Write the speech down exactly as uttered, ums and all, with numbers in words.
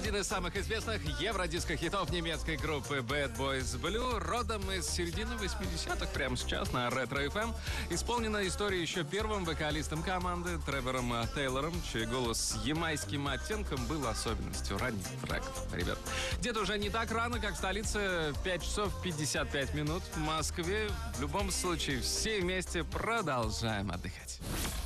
Один из самых известных евродиско-хитов немецкой группы Bad Boys Blue, родом из середины восьмидесятых, прямо сейчас на Ретро эф эм, исполнена история еще первым вокалистом команды Тревором Тейлором, чей голос с ямайским оттенком был особенностью ранних треков. Ребят, где-то уже не так рано, как в столице, пять часов пятьдесят пять минут в Москве. В любом случае, все вместе продолжаем отдыхать.